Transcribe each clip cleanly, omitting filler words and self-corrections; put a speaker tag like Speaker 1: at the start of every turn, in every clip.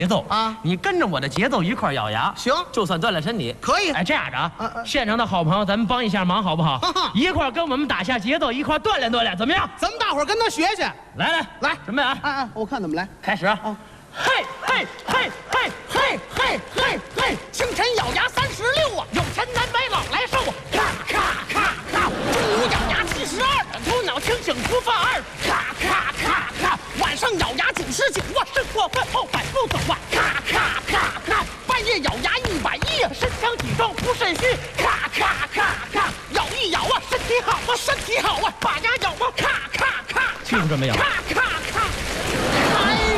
Speaker 1: 节奏
Speaker 2: 啊，
Speaker 1: 你跟着我的节奏一块咬牙，
Speaker 2: 行，
Speaker 1: 就算锻炼身体。
Speaker 2: 可以。
Speaker 1: 哎，这样的啊，现场的好朋友，咱们帮一下忙好不好？一块跟我们打下节奏，一块锻炼锻炼，怎么样？
Speaker 2: 咱们大伙儿跟他学去。
Speaker 1: 来，准备啊！
Speaker 2: 我看怎么来。
Speaker 1: 开始啊！嘿，
Speaker 2: 清晨咬牙36啊，
Speaker 1: 有钱难买老来瘦啊！
Speaker 2: 咔咔咔咔，中午咬牙72，
Speaker 1: 头脑清醒不犯二，
Speaker 2: 咔咔咔咔，晚上咬牙99啊，
Speaker 1: 生活饭后百步走啊！
Speaker 2: 咔咔咔咔，半夜咬牙110啊，
Speaker 1: 身强体壮不肾虚，
Speaker 2: 咔咔咔咔，咬一咬啊，身体好啊，身体好啊，把牙咬啊，咔咔咔，
Speaker 1: 就这么咬，
Speaker 2: 咔咔咔，哎呀，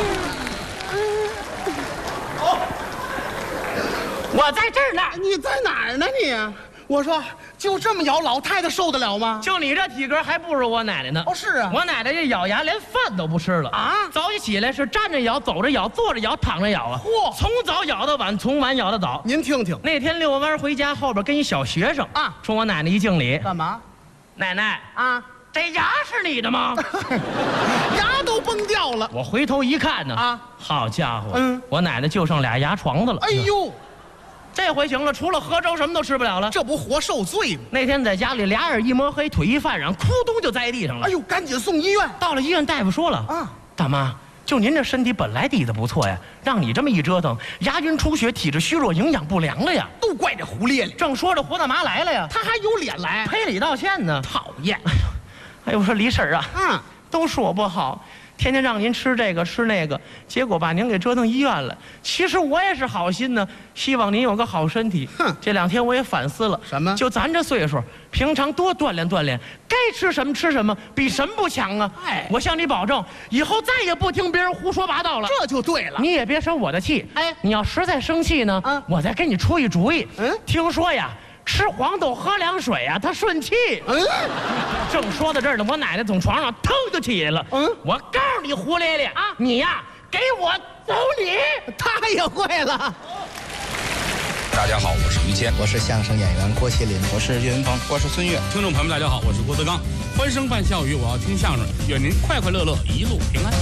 Speaker 1: 我在这儿呢，
Speaker 2: 你在哪儿呢你？我说就这么咬，老太太受得了吗？
Speaker 1: 就你这体格还不如我奶奶呢。
Speaker 2: 哦，是啊，
Speaker 1: 我奶奶这咬牙连饭都不吃了
Speaker 2: 啊！
Speaker 1: 早一起来是站着咬，走着咬，坐着咬，躺着咬啊！
Speaker 2: 嚯，
Speaker 1: 从早咬到晚，从晚咬到早。
Speaker 2: 您听听，
Speaker 1: 那天遛弯回家，后边跟一小学生
Speaker 2: 啊，
Speaker 1: 冲我奶奶一敬礼，
Speaker 2: 干嘛？
Speaker 1: 奶奶
Speaker 2: 啊，
Speaker 1: 这牙是你的吗？
Speaker 2: 牙都崩掉了。
Speaker 1: 我回头一看呢，
Speaker 2: 啊，
Speaker 1: 好家伙，我奶奶就剩俩牙床子了。
Speaker 2: 哎呦！
Speaker 1: 这回行了，除了喝粥什么都吃不了了，
Speaker 2: 这不活受罪吗？
Speaker 1: 那天在家里俩眼一抹黑，腿一犯软，咕咚就栽地上了。
Speaker 2: 哎呦，赶紧送医院。
Speaker 1: 到了医院，大夫说了啊，大妈，就您这身体本来底子不错呀，让你这么一折腾，牙龈出血，体质虚弱，营养不良了呀。
Speaker 2: 都怪这胡咧咧。
Speaker 1: 正说着，胡大妈来了呀，
Speaker 2: 他还有脸来
Speaker 1: 赔礼道歉呢。
Speaker 2: 讨厌！
Speaker 1: 哎呦，我说李婶啊，都说我不好。天天让您吃这个吃那个，结果把您给折腾医院了。其实我也是好心呢，希望您有个好身体。这2天我也反思了，
Speaker 2: 什么？
Speaker 1: 就咱这岁数，平常多锻炼锻炼，该吃什么吃什么，比什么不强啊！
Speaker 2: 哎，
Speaker 1: 我向你保证，以后再也不听别人胡说八道了。
Speaker 2: 这就对了，
Speaker 1: 你也别生我的气。
Speaker 2: 哎，
Speaker 1: 你要实在生气呢，我再给你出一主意。听说呀，吃黄豆喝凉水啊，它顺气。正说到这儿呢，我奶奶从床上腾就起来了。我告诉你胡咧咧啊，你呀给我走你！
Speaker 2: 他也会了。
Speaker 3: 大家好，我是于谦，
Speaker 4: 我是相声演员郭麒麟，
Speaker 3: 我是岳云鹏，
Speaker 4: 我是孙越。
Speaker 5: 听众朋友们，大家好，我是郭德纲。欢声伴笑语，我要听相声，愿您快快乐乐，一路平安。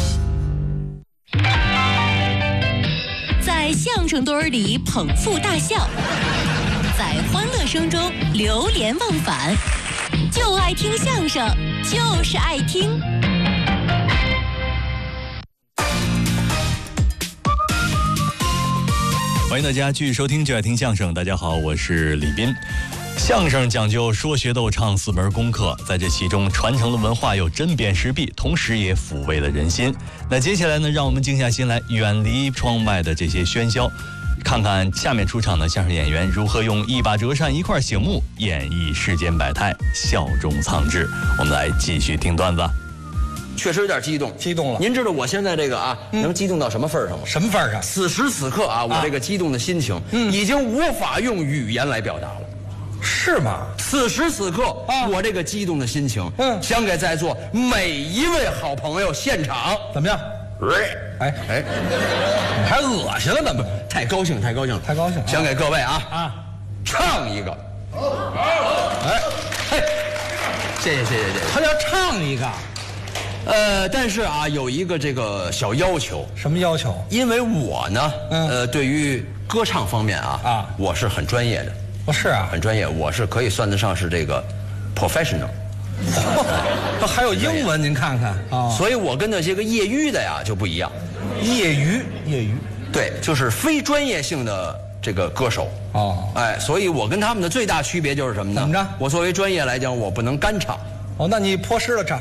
Speaker 6: 在相声堆里捧腹大笑，在欢乐声中流连忘返，就爱听相声，就是爱听。
Speaker 7: 欢迎大家继续收听就爱听相声。大家好，我是李斌。相声讲究说学逗唱4门功课，在这其中传承了文化又针砭时弊，同时也抚慰了人心。那接下来呢，让我们静下心来，远离窗外的这些喧嚣，看看下面出场的相声演员如何用一把折扇一块醒目演绎世间百态，笑中藏智。我们来继续听段子。
Speaker 8: 确实有点激动了。您知道我现在这个啊，能激动到什么份上吗？
Speaker 4: 什么份上？
Speaker 8: 此时此刻啊，我这个激动的心情，已经无法用语言来表达了。
Speaker 4: 是吗？
Speaker 8: 此时此刻，我这个激动的心情，想给在座每一位好朋友现场
Speaker 4: 怎么样？哎，还恶心了，怎么？
Speaker 8: 太高兴了！想给各位唱一个。谢谢。
Speaker 4: 他要唱一个。
Speaker 8: 但是啊，有一个这个小要求。
Speaker 4: 什么要求？
Speaker 8: 因为我呢，对于歌唱方面我是很专业的。
Speaker 4: 是啊，
Speaker 8: 很专业，我是可以算得上是这个 professional。
Speaker 4: 还有英文，您看看啊。
Speaker 8: 所以我跟那些个业余的呀就不一样。
Speaker 4: 业余，
Speaker 8: 对，就是非专业性的这个歌手。所以我跟他们的最大区别就是什么呢？
Speaker 4: 怎么着？
Speaker 8: 我作为专业来讲，我不能干唱。
Speaker 4: 那你泼湿了唱。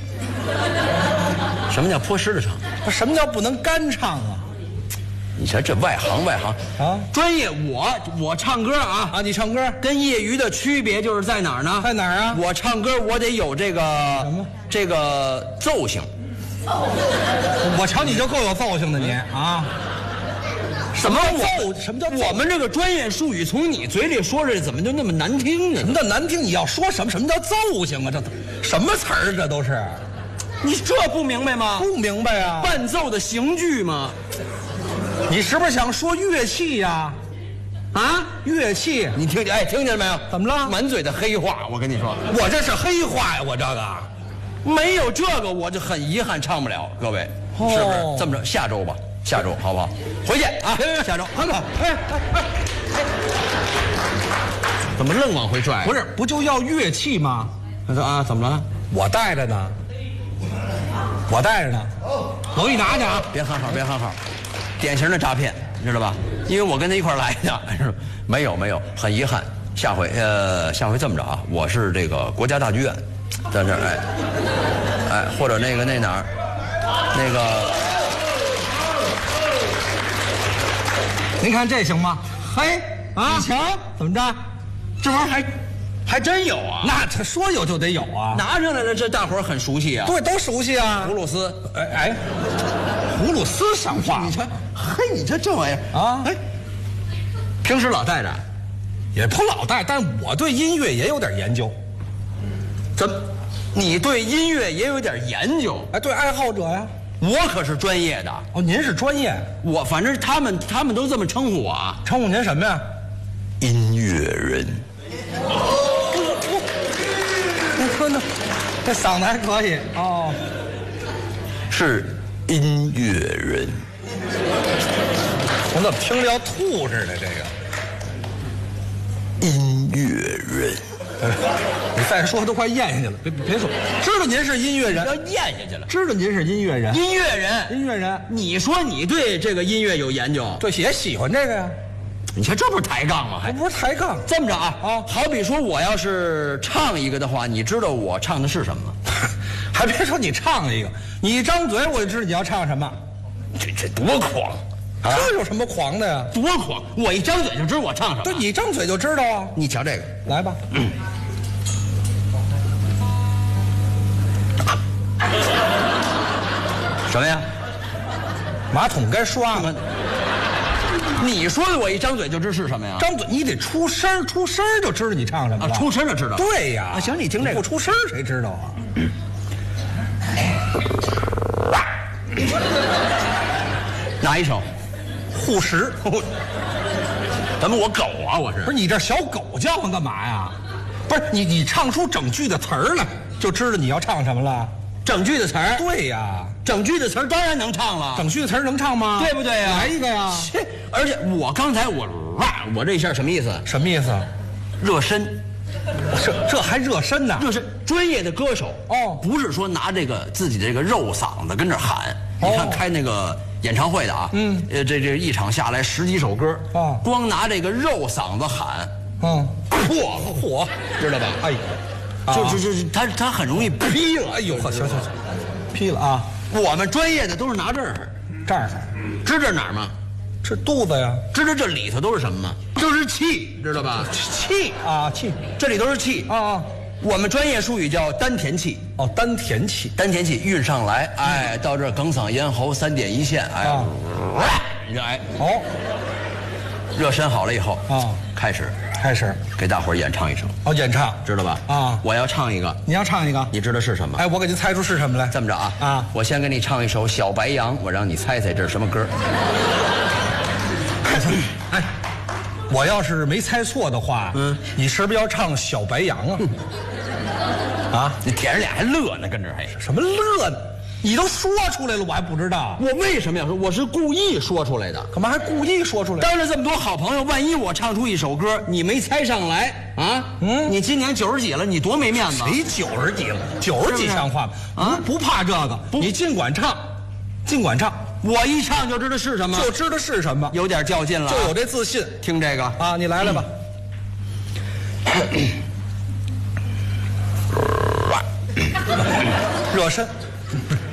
Speaker 8: 什么叫泼湿了唱？
Speaker 4: 什么叫不能干唱啊？
Speaker 8: 你瞧这外行啊！专业我唱歌
Speaker 4: 你唱歌
Speaker 8: 跟业余的区别就是在哪儿呢？
Speaker 4: 在哪儿啊？
Speaker 8: 我唱歌我得有这个
Speaker 4: 什么？
Speaker 8: 这个奏性。
Speaker 4: 我瞧你就够有奏性的你啊！
Speaker 8: 什么
Speaker 4: 奏？什么叫
Speaker 8: 我们这个专业术语从你嘴里说出来怎么就那么难听呢？
Speaker 4: 什么叫难听？你要说什么？什么叫奏性啊？这什么词儿？这都是？
Speaker 8: 你这不明白吗？
Speaker 4: 不明白啊！
Speaker 8: 伴奏的刑具吗？
Speaker 4: 你是不是想说乐器呀？乐器，
Speaker 8: 你听见了没有？
Speaker 4: 怎么了？
Speaker 8: 满嘴的黑话，我跟你说，
Speaker 4: 我这是黑话呀！我这个
Speaker 8: 没有这个，我就很遗憾唱不了。各位，是不是这么着？下周吧。 下周好不好？回去啊，下周。怎么愣往回拽？
Speaker 4: 不是，不就要乐器吗？
Speaker 8: 他说啊，怎么了？
Speaker 4: 我带着呢，我带着呢。我给你拿去啊！
Speaker 8: 别喊好，别喊好，典型的诈骗，你知道吧？因为我跟他一块来的，没有，很遗憾。下回这么着啊，我是这个国家大剧院，在这儿哎，或者那哪儿，那个，
Speaker 4: 您看这行吗？嘿啊，
Speaker 8: 你瞧
Speaker 4: 怎么着？
Speaker 8: 这玩意儿还真有啊！
Speaker 4: 那他说有就得有啊！
Speaker 8: 拿上来了，这大伙儿很熟悉啊。
Speaker 4: 对，都熟悉啊。
Speaker 8: 葫芦丝，
Speaker 4: 葫芦丝像话吗？
Speaker 8: 你瞧，嘿，你这玩意儿
Speaker 4: 啊，
Speaker 8: 哎，平时老带着。
Speaker 4: 也不老带，但我对音乐也有点研究。
Speaker 8: 怎么？你对音乐也有点研究？
Speaker 4: 哎，对爱好者呀。
Speaker 8: 我可是专业的。
Speaker 4: 哦，您是专业。
Speaker 8: 我反正他们都这么称呼我啊。
Speaker 4: 称呼您什么呀？
Speaker 8: 音乐人。
Speaker 4: 那这嗓子还可以哦。
Speaker 8: 是音乐人。
Speaker 4: 我怎么听着要吐似的？这个。
Speaker 8: 音乐人，
Speaker 4: 你再说都快咽下去了，别说，知道您是音乐人，
Speaker 8: 要咽下去了。
Speaker 4: 知道您是音乐人，
Speaker 8: 音乐人，
Speaker 4: 音乐人。
Speaker 8: 你说你对这个音乐有研究？
Speaker 4: 对，也喜欢这个呀。
Speaker 8: 你看这不是抬杠吗？还
Speaker 4: 不是抬杠。
Speaker 8: 这么着啊，好比说我要是唱一个的话，你知道我唱的是什么吗？
Speaker 4: 还别说你唱一个，你一张嘴我就知道你要唱什么。
Speaker 8: 这多狂！
Speaker 4: 这有什么狂的呀？
Speaker 8: 多狂！我一张嘴就知道我唱什么。
Speaker 4: 对，你一张嘴就知道啊。
Speaker 8: 你瞧这个，
Speaker 4: 来吧。
Speaker 8: 什么呀？
Speaker 4: 马桶该刷吗？
Speaker 8: 你说的我一张嘴就知是什么呀？
Speaker 4: 张嘴你得出声，出声就知道你唱什么了。
Speaker 8: 出声就知道。
Speaker 4: 对呀。
Speaker 8: 行，你听这个。
Speaker 4: 不出声谁知道啊？
Speaker 8: 哪一首？
Speaker 4: 护食。
Speaker 8: 怎么我狗啊？我是
Speaker 4: 不是你这小狗叫唤干嘛呀？不是你唱出整句的词儿来，就知道你要唱什么了。
Speaker 8: 整句的词儿？
Speaker 4: 对呀，
Speaker 8: 整句的词儿当然能唱了。
Speaker 4: 整句的词儿能唱吗？
Speaker 8: 对不对呀？
Speaker 4: 来一个呀！
Speaker 8: 而且我刚才我这一下什么意思？
Speaker 4: 什么意思？
Speaker 8: 热身。
Speaker 4: 这还热身呢？
Speaker 8: 热身，专业的歌手
Speaker 4: 哦，
Speaker 8: 不是说拿这个自己的这个肉嗓子跟这喊。你看开那个演唱会的啊，这一场下来10几首歌
Speaker 4: 啊，
Speaker 8: 光拿这个肉嗓子喊，破了，
Speaker 4: 火，
Speaker 8: 知道吧？
Speaker 4: 哎呦，
Speaker 8: 就是他很容易劈了。
Speaker 4: 哎呦，行，劈了啊！
Speaker 8: 我们专业的都是拿这儿，知道哪儿吗？
Speaker 4: 这肚子呀，
Speaker 8: 知道这里头都是什么吗？都是气，知道吧？
Speaker 4: 气啊，气，
Speaker 8: 这里都是气
Speaker 4: 啊。
Speaker 8: 我们专业术语叫丹田气。
Speaker 4: 哦，丹田气，
Speaker 8: 丹田气运上来，哎，到这儿哽嗓咽喉3点一线，哎，热身好了以后
Speaker 4: 啊，
Speaker 8: 开始给大伙儿演唱一首。
Speaker 4: 哦，演唱
Speaker 8: 知道吧？
Speaker 4: 啊，
Speaker 8: 我要唱一个，
Speaker 4: 你要唱一个，
Speaker 8: 你知道是什么？
Speaker 4: 哎，我给您猜出是什么来。
Speaker 8: 这么着啊，我先给你唱一首《小白杨》，我让你猜猜这是什么歌。
Speaker 4: 哎，我要是没猜错的话，你是不是要唱《小白杨》啊？啊，
Speaker 8: 你舔着脸还乐呢，跟这还
Speaker 4: 什么乐呢？你都说出来了，我还不知道。
Speaker 8: 我为什么要说？我是故意说出来的。
Speaker 4: 干嘛还故意说出来？
Speaker 8: 当着这么多好朋友，万一我唱出一首歌，你没猜上来啊？你今年90几了，你多没面子。
Speaker 4: 谁90几了？90几像话吗？啊，不怕这个，你尽管唱，尽管唱。
Speaker 8: 我一唱就知道是什么，
Speaker 4: 就知道是什么，
Speaker 8: 有点较劲了，
Speaker 4: 就有这自信。
Speaker 8: 听这个
Speaker 4: 啊，你来了吧。热身，